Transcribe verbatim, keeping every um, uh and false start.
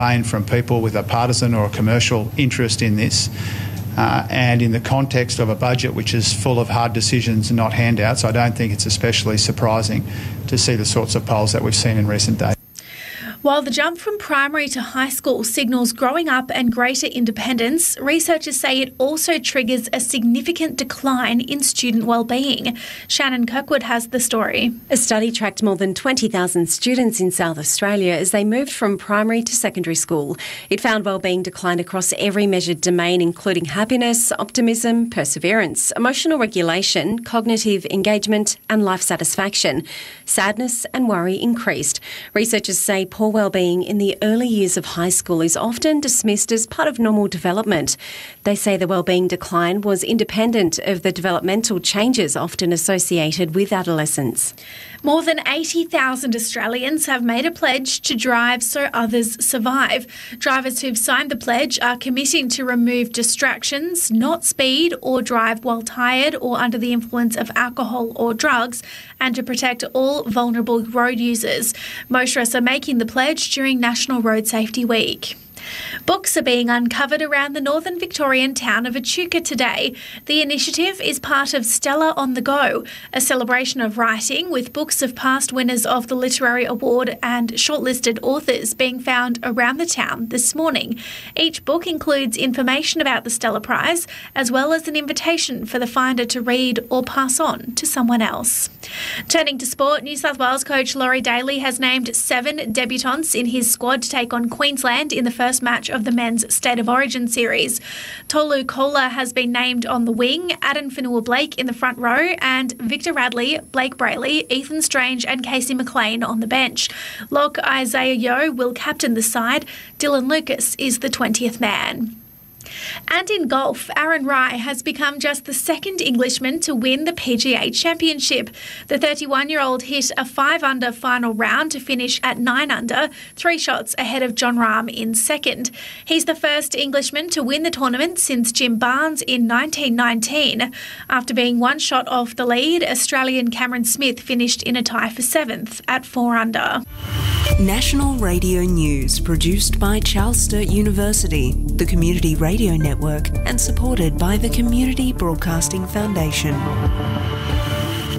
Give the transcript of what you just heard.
campaign from people with a partisan or a commercial interest in this. Uh, and in the context of a budget which is full of hard decisions and not handouts, I don't think it's especially surprising to see the sorts of polls that we've seen in recent days. While the jump from primary to high school signals growing up and greater independence, researchers say it also triggers a significant decline in student well-being. Shannon Kirkwood has the story. A study tracked more than twenty thousand students in South Australia as they moved from primary to secondary school. It found well-being declined across every measured domain, including happiness, optimism, perseverance, emotional regulation, cognitive engagement and life satisfaction. Sadness and worry increased. Researchers say poor well-being in the early years of high school is often dismissed as part of normal development. They say the well-being decline was independent of the developmental changes often associated with adolescence. More than eighty thousand Australians have made a pledge to drive so others survive. Drivers who've signed the pledge are committing to remove distractions, not speed or drive while tired or under the influence of alcohol or drugs, and to protect all vulnerable road users. Motorists are making the pledge during National Road Safety Week. Books are being uncovered around the northern Victorian town of Echuca today. The initiative is part of Stella on the Go, a celebration of writing with books of past winners of the Literary Award and shortlisted authors being found around the town this morning. Each book includes information about the Stella Prize, as well as an invitation for the finder to read or pass on to someone else. Turning to sport, New South Wales coach Laurie Daly has named seven debutants in his squad to take on Queensland in the first match of the men's State of Origin series. Tolu Kola has been named on the wing, Adam Fanua-Blake in the front row, and Victor Radley, Blake Brayley, Ethan Strange and Casey McLean on the bench. Lock Isaiah Yeo will captain the side. Dylan Lucas is the twentieth man. And in golf, Aaron Rai has become just the second Englishman to win the P G A Championship. The thirty-one-year-old hit a five-under final round to finish at nine under, three shots ahead of Jon Rahm in second. He's the first Englishman to win the tournament since Jim Barnes in nineteen nineteen. After being one shot off the lead, Australian Cameron Smith finished in a tie for seventh at four under. National Radio News, produced by Charles Sturt University, the Community Radio Network, and supported by the Community Broadcasting Foundation.